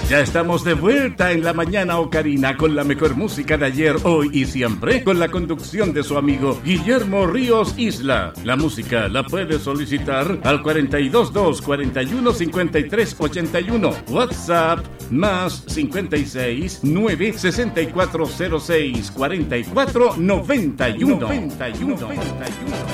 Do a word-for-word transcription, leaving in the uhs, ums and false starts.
Ya estamos de vuelta en la mañana ocarina con la mejor música de ayer, hoy y siempre, con la conducción de su amigo Guillermo Ríos Isla. La música la puede solicitar al cuarenta y dos dos, cuarenta y uno, cincuenta y tres, ochenta y uno. WhatsApp más cincuenta y seis, nueve, sesenta y cuatro cero seis, cuarenta y cuatro, noventa y uno. noventa y uno. noventa y uno.